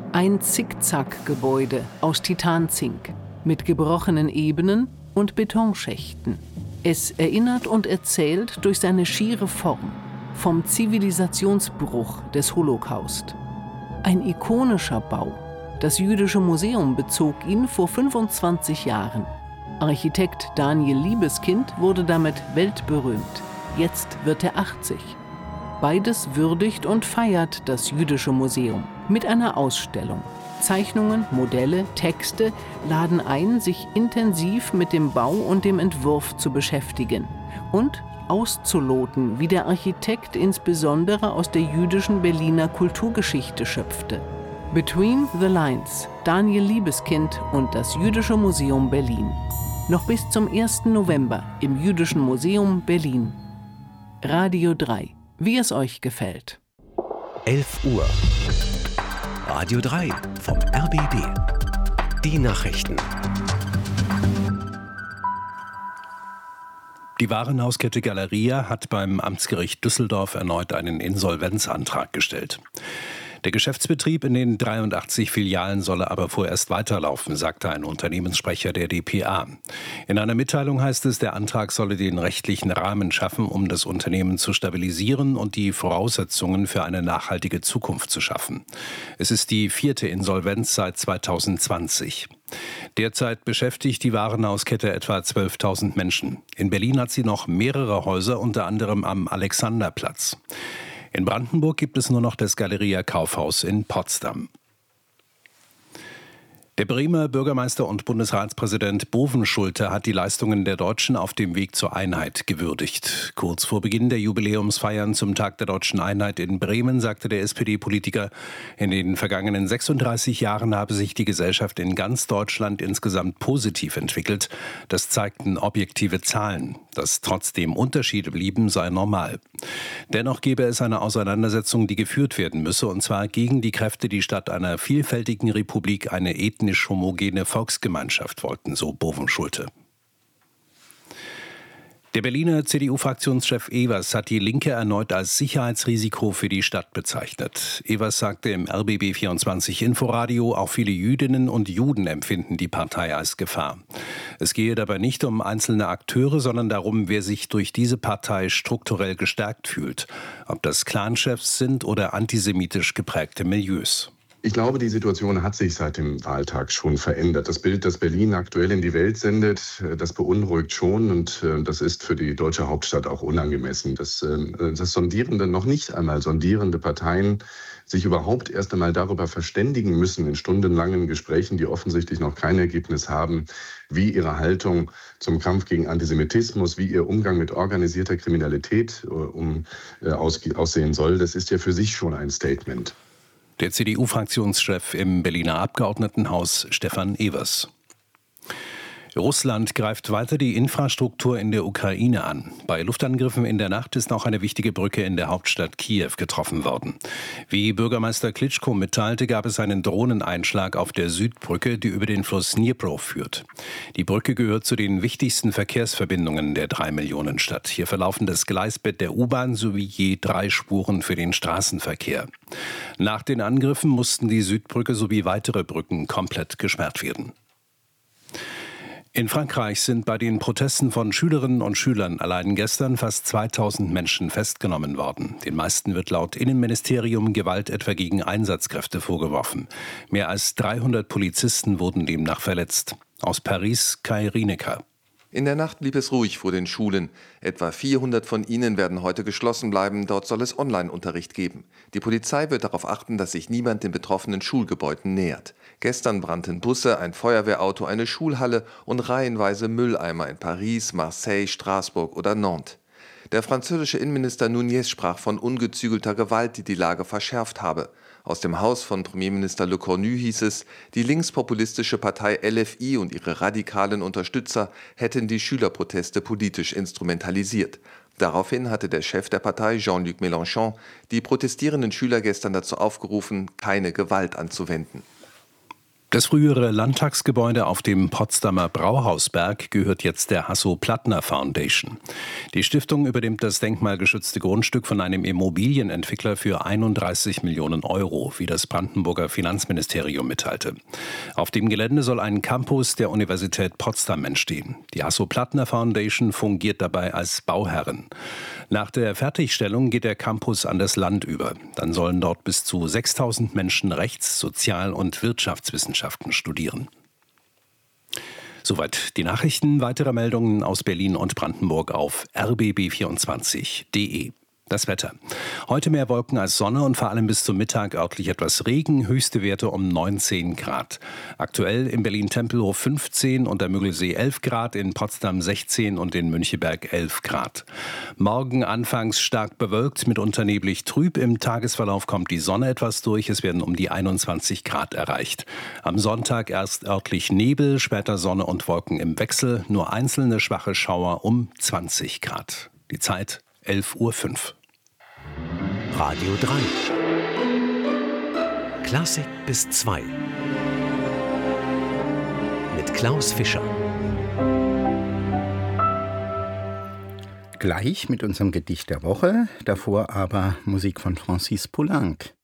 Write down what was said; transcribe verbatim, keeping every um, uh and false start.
Ein Zickzack-Gebäude aus Titanzink mit gebrochenen Ebenen und Betonschächten. Es erinnert und erzählt durch seine schiere Form vom Zivilisationsbruch des Holocaust. Ein ikonischer Bau. Das Jüdische Museum bezog ihn vor fünfundzwanzig Jahren. Architekt Daniel Liebeskind wurde damit weltberühmt. Jetzt wird er achtzig. Beides würdigt und feiert das Jüdische Museum mit einer Ausstellung. Zeichnungen, Modelle, Texte laden ein, sich intensiv mit dem Bau und dem Entwurf zu beschäftigen und auszuloten, wie der Architekt insbesondere aus der jüdischen Berliner Kulturgeschichte schöpfte. Between the Lines, Daniel Liebeskind und das Jüdische Museum Berlin. Noch bis zum ersten November im Jüdischen Museum Berlin. Radio drei, wie es euch gefällt. elf Uhr. Radio drei vom R B B. Die Nachrichten. Die Warenhauskette Galeria hat beim Amtsgericht Düsseldorf erneut einen Insolvenzantrag gestellt. Der Geschäftsbetrieb in den dreiundachtzig Filialen solle aber vorerst weiterlaufen, sagte ein Unternehmenssprecher der d p a. In einer Mitteilung heißt es, der Antrag solle den rechtlichen Rahmen schaffen, um das Unternehmen zu stabilisieren und die Voraussetzungen für eine nachhaltige Zukunft zu schaffen. Es ist die vierte Insolvenz seit zweitausendzwanzig. Derzeit beschäftigt die Warenhauskette etwa zwölftausend Menschen. In Berlin hat sie noch mehrere Häuser, unter anderem am Alexanderplatz. In Brandenburg gibt es nur noch das Galeria Kaufhaus in Potsdam. Der Bremer Bürgermeister und Bundesratspräsident Bovenschulte hat die Leistungen der Deutschen auf dem Weg zur Einheit gewürdigt. Kurz vor Beginn der Jubiläumsfeiern zum Tag der Deutschen Einheit in Bremen sagte der S P D-Politiker, in den vergangenen sechsunddreißig Jahren habe sich die Gesellschaft in ganz Deutschland insgesamt positiv entwickelt. Das zeigten objektive Zahlen. Dass trotzdem Unterschiede blieben, sei normal. Dennoch gebe es eine Auseinandersetzung, die geführt werden müsse, und zwar gegen die Kräfte, die statt einer vielfältigen Republik eine ethnisch homogene Volksgemeinschaft wollten, so Bovenschulte. Der Berliner C D U-Fraktionschef Ewers hat die Linke erneut als Sicherheitsrisiko für die Stadt bezeichnet. Ewers sagte im R B B vierundzwanzig Inforadio, auch viele Jüdinnen und Juden empfinden die Partei als Gefahr. Es gehe dabei nicht um einzelne Akteure, sondern darum, wer sich durch diese Partei strukturell gestärkt fühlt. Ob das Clanchefs sind oder antisemitisch geprägte Milieus. Ich glaube, die Situation hat sich seit dem Wahltag schon verändert. Das Bild, das Berlin aktuell in die Welt sendet, das beunruhigt schon, und das ist für die deutsche Hauptstadt auch unangemessen. Dass das sondierende, noch nicht einmal sondierende Parteien sich überhaupt erst einmal darüber verständigen müssen in stundenlangen Gesprächen, die offensichtlich noch kein Ergebnis haben, wie ihre Haltung zum Kampf gegen Antisemitismus, wie ihr Umgang mit organisierter Kriminalität um, äh, aussehen soll, das ist ja für sich schon ein Statement. Der C D U-Fraktionschef im Berliner Abgeordnetenhaus Stefan Evers. Russland greift weiter die Infrastruktur in der Ukraine an. Bei Luftangriffen in der Nacht ist auch eine wichtige Brücke in der Hauptstadt Kiew getroffen worden. Wie Bürgermeister Klitschko mitteilte, gab es einen Drohneneinschlag auf der Südbrücke, die über den Fluss Dnipro führt. Die Brücke gehört zu den wichtigsten Verkehrsverbindungen der Drei-Millionen-Stadt. Hier verlaufen das Gleisbett der U-Bahn sowie je drei Spuren für den Straßenverkehr. Nach den Angriffen mussten die Südbrücke sowie weitere Brücken komplett gesperrt werden. In Frankreich sind bei den Protesten von Schülerinnen und Schülern allein gestern fast zweitausend Menschen festgenommen worden. Den meisten wird laut Innenministerium Gewalt etwa gegen Einsatzkräfte vorgeworfen. Mehr als dreihundert Polizisten wurden demnach verletzt. Aus Paris, Kai Rienecker. In der Nacht blieb es ruhig vor den Schulen. Etwa vierhundert von ihnen werden heute geschlossen bleiben. Dort soll es Online-Unterricht geben. Die Polizei wird darauf achten, dass sich niemand den betroffenen Schulgebäuden nähert. Gestern brannten Busse, ein Feuerwehrauto, eine Schulhalle und reihenweise Mülleimer in Paris, Marseille, Straßburg oder Nantes. Der französische Innenminister Nunez sprach von ungezügelter Gewalt, die die Lage verschärft habe. Aus dem Haus von Premierminister Le Cornu hieß es, die linkspopulistische Partei L F I und ihre radikalen Unterstützer hätten die Schülerproteste politisch instrumentalisiert. Daraufhin hatte der Chef der Partei, Jean-Luc Mélenchon, die protestierenden Schüler gestern dazu aufgerufen, keine Gewalt anzuwenden. Das frühere Landtagsgebäude auf dem Potsdamer Brauhausberg gehört jetzt der Hasso-Plattner Foundation. Die Stiftung übernimmt das denkmalgeschützte Grundstück von einem Immobilienentwickler für einunddreißig Millionen Euro, wie das Brandenburger Finanzministerium mitteilte. Auf dem Gelände soll ein Campus der Universität Potsdam entstehen. Die Hasso-Plattner Foundation fungiert dabei als Bauherrin. Nach der Fertigstellung geht der Campus an das Land über. Dann sollen dort bis zu sechstausend Menschen Rechts-, Sozial- und Wirtschaftswissenschaften studieren. Soweit die Nachrichten. Weitere Meldungen aus Berlin und Brandenburg auf r b b vierundzwanzig punkt d e. Das Wetter. Heute mehr Wolken als Sonne und vor allem bis zum Mittag örtlich etwas Regen. Höchste Werte um neunzehn Grad. Aktuell in Berlin-Tempelhof fünfzehn und der Müggelsee elf Grad, in Potsdam sechzehn und in Müncheberg elf Grad. Morgen anfangs stark bewölkt, mitunter neblig trüb. Im Tagesverlauf kommt die Sonne etwas durch. Es werden um die einundzwanzig Grad erreicht. Am Sonntag erst örtlich Nebel, später Sonne und Wolken im Wechsel. Nur einzelne schwache Schauer um zwanzig Grad. Die Zeit elf Uhr fünf. Radio drei. Klassik bis zwei. Mit Klaus Fischer. Gleich mit unserem Gedicht der Woche, davor aber Musik von Francis Poulenc.